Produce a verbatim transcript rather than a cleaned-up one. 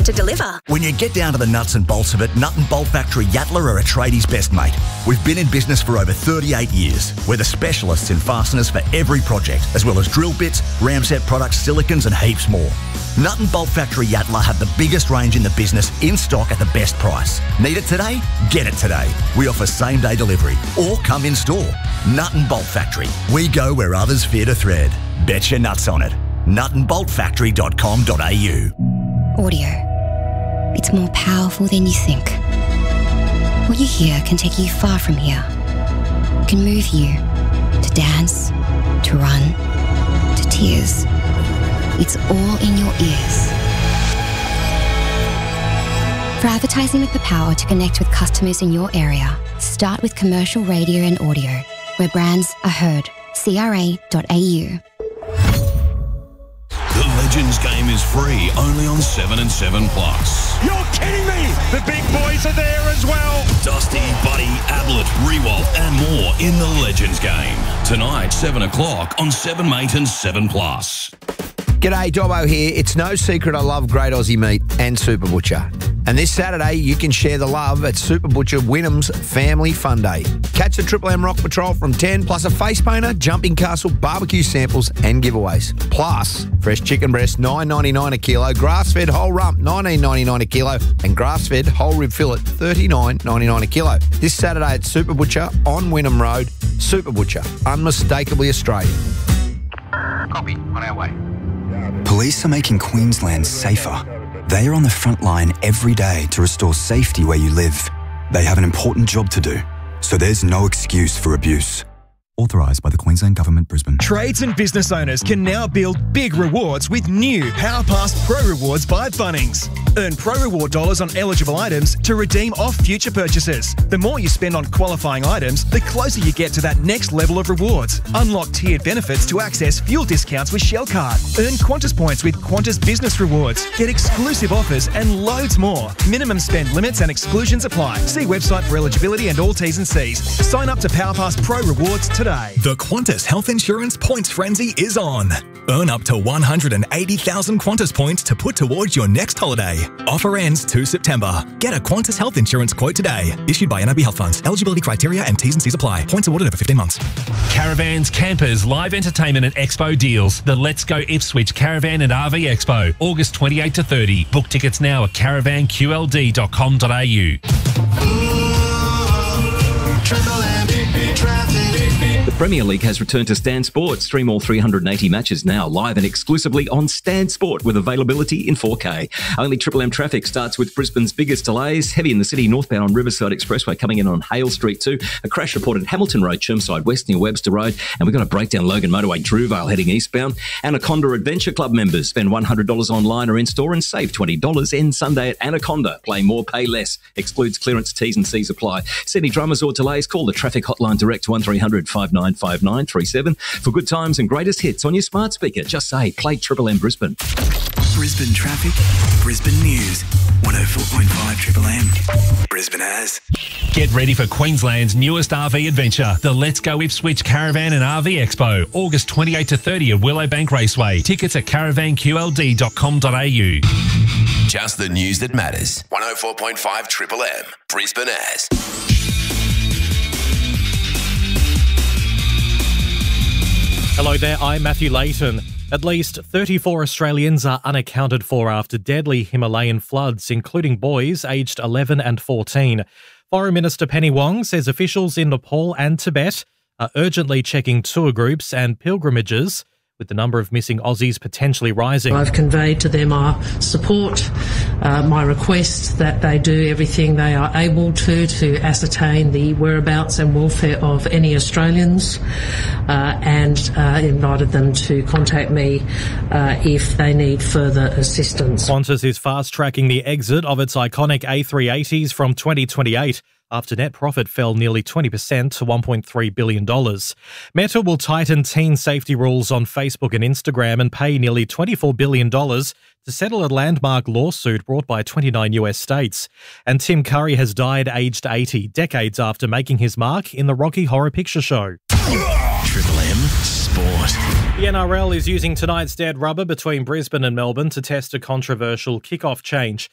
to deliver. When you get down to the nuts and bolts of it, Nut and Bolt Factory Yatala are a tradie's best mate. We've been in business for over thirty-eight years. We're the specialists in fasteners for every project, as well as drill bits, Ramset products, silicons and heaps more. Nut and Bolt Factory Yatala have the biggest range in the business in stock at the best price. Need it today? Get it today. We offer same day delivery or come in store. Nut and Bolt Factory. We go where others fear to thread. Bet your nuts on it. nut and bolt factory dot com dot a u. Audio. It's more powerful than you think. What you hear can take you far from here. Can move you to dance, to run, to tears. It's all in your ears. For advertising with the power to connect with customers in your area, start with commercial radio and audio, where brands are heard. C R A dot A U. The Legends game is free, only on seven and seven plus. You're kidding me! The big boys are there as well. Dusty, Buddy, Ablett, Rewalt and more in the Legends game. Tonight, seven o'clock on seven mate and seven plus. G'day, Dobbo here. It's no secret I love Great Aussie Meat and Super Butcher. And this Saturday, you can share the love at Super Butcher Wynnum's Family Fun Day. Catch the Triple M Rock Patrol from ten, plus a face painter, jumping castle, barbecue samples and giveaways. Plus, fresh chicken breast, nine ninety-nine a kilo, grass-fed whole rump, nineteen ninety-nine a kilo, and grass-fed whole rib fillet, thirty-nine ninety-nine a kilo. This Saturday at Super Butcher on Wynnum Road. Super Butcher, unmistakably Australian. Copy, on our way. Police are making Queensland safer. They are on the front line every day to restore safety where you live. They have an important job to do, so there's no excuse for abuse. Authorised by the Queensland Government, Brisbane. Trades and business owners can now build big rewards with new PowerPass Pro Rewards by Bunnings. Earn Pro Reward dollars on eligible items to redeem off future purchases. The more you spend on qualifying items, the closer you get to that next level of rewards. Unlock tiered benefits to access fuel discounts with Shell Card. Earn Qantas points with Qantas Business Rewards. Get exclusive offers and loads more. Minimum spend limits and exclusions apply. See website for eligibility and all T's and C's. Sign up to PowerPass Pro Rewards today. The Qantas Health Insurance Points Frenzy is on. Earn up to one hundred eighty thousand Qantas points to put towards your next holiday. Offer ends the second of September. Get a Qantas Health Insurance quote today. Issued by N A B Health Funds. Eligibility criteria and T's and C's apply. Points awarded over fifteen months. Caravans, campers, live entertainment and expo deals. The Let's Go Ipswich Caravan and R V Expo. August twenty-eighth to thirtieth. Book tickets now at caravan q l d dot com dot a u. The Premier League has returned to Stan Sport. Stream all three hundred eighty matches now live and exclusively on Stan Sport with availability in four K. Only Triple M traffic starts with Brisbane's biggest delays. Heavy in the city, northbound on Riverside Expressway, coming in on Hale Street too. A crash reported Hamilton Road, Chermside West near Webster Road. And we've got a breakdown Logan Motorway, Drewvale heading eastbound. Anaconda Adventure Club members spend one hundred dollars online or in-store and save twenty dollars. End Sunday at Anaconda. Play more, pay less. Excludes clearance, T's and C's apply. Sydney dramas or delays, call the traffic hotline direct to one three hundred five nine five nine three seven. For good times and greatest hits on your smart speaker, just say play Triple M Brisbane. Brisbane traffic, Brisbane news, one oh four point five Triple M. Brisbane has. Get ready for Queensland's newest R V adventure, the Let's Go Ipswich Caravan and R V Expo, August twenty-eighth to thirtieth at Willowbank Raceway. Tickets at caravan q l d dot com dot a u. Just the news that matters. one oh four point five Triple M. Brisbane has. Hello there, I'm Matthew Layton. At least thirty-four Australians are unaccounted for after deadly Himalayan floods, including boys aged eleven and fourteen. Foreign Minister Penny Wong says officials in Nepal and Tibet are urgently checking tour groups and pilgrimages, with the number of missing Aussies potentially rising. I've conveyed to them our support, uh, my request that they do everything they are able to to ascertain the whereabouts and welfare of any Australians, uh, and uh, invited them to contact me uh, if they need further assistance. Qantas is fast-tracking the exit of its iconic A three eighties from twenty twenty-eight. After net profit fell nearly twenty percent to one point three billion dollars. Meta will tighten teen safety rules on Facebook and Instagram and pay nearly twenty-four billion dollars to settle a landmark lawsuit brought by twenty-nine U S states. And Tim Curry has died aged eighty, decades after making his mark in the Rocky Horror Picture Show. Triple M Sport. The N R L is using tonight's dead rubber between Brisbane and Melbourne to test a controversial kick-off change.